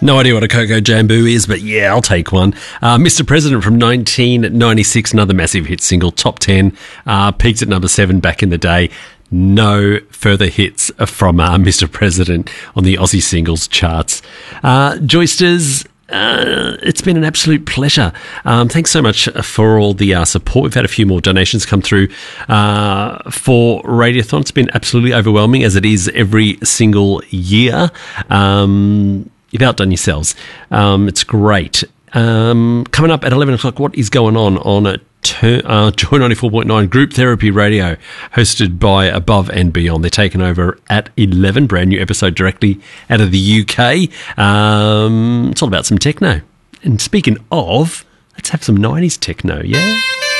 No idea what a Coco Jambu is, but yeah, I'll take one. Mr. President from 1996, another massive hit single, top 10, peaked at number 7 back in the day. No further hits from Mr. President on the Aussie singles charts. Joysters, it's been an absolute pleasure. Thanks so much for all the support. We've had a few more donations come through for Radiothon. It's been absolutely overwhelming, as it is every single year. You've outdone yourselves. It's great. Coming up at 11 o'clock, what is going on Joy 94.9 Group Therapy Radio, hosted by Above and Beyond. They're taking over at 11, brand new episode directly out of the UK. It's all about some techno. And speaking of, let's have some 90s techno, yeah?